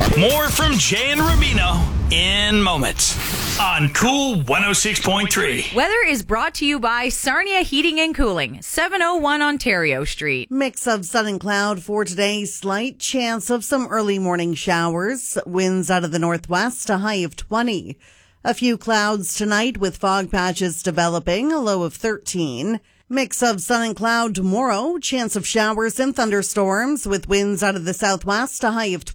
More from Jay and Rubino in moments on Cool 106.3. Weather is brought to you by Sarnia Heating and Cooling, 701 Ontario Street. Mix of sun and cloud for today. Slight chance of some early morning showers. Winds out of the northwest, a high of 20. A few clouds tonight with fog patches developing, a low of 13. Mix of sun and cloud tomorrow. Chance of showers and thunderstorms with winds out of the southwest, a high of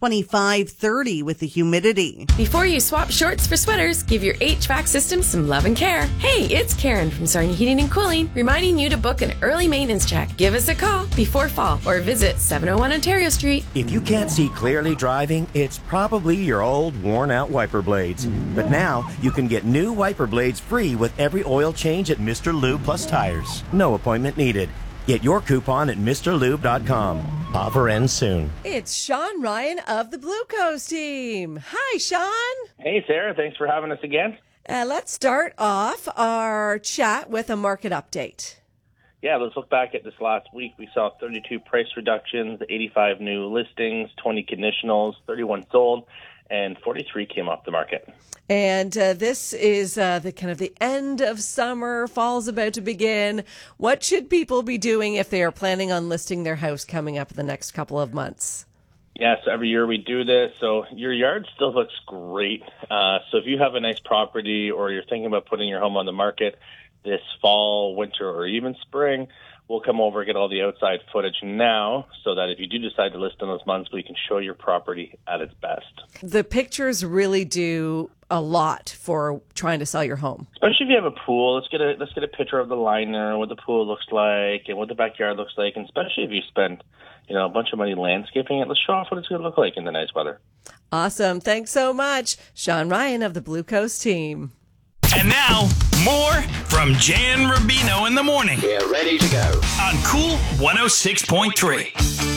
25-30 with the humidity. Before you swap shorts for sweaters, give your HVAC system some love and care. Hey, it's Karen from Sarnia Heating and Cooling, reminding you to book an early maintenance check. Give us a call before fall or visit 701 Ontario Street. If you can't see clearly driving, it's probably your old, worn-out wiper blades. But now, you can get new wiper blades free with every oil change at Mr. Lube Plus Tires. No appointment needed. Get your coupon at MrLube.com. Offer ends soon. It's Sean Ryan of the Blue Coast team. Hi, Sean. Hey, Sarah. Thanks for having us again. Let's start off our chat with a market update. Yeah, let's look back at this last week. We saw 32 price reductions, 85 new listings, 20 conditionals, 31 sold, and 43 came off the market. And this is the kind of the end of summer. Fall's about to begin. What should people be doing if they are planning on listing their house coming up in the next couple of months? Yes, every year we do this. So your yard still looks great. So if you have a nice property or you're thinking about putting your home on the market this fall, winter, or even spring, we'll come over and get all the outside footage now so that if you do decide to list in those months, we can show your property at its best. The pictures really do a lot for trying to sell your home. Especially if you have a pool, let's get a picture of the liner, what the pool looks like, and what the backyard looks like. And especially if you spend, a bunch of money landscaping it, let's show off what it's going to look like in the nice weather. Awesome. Thanks so much. Sean Ryan of the Blue Coast team. And now, more from Jay and Rubino in the morning. Get ready to go on Cool 106.3.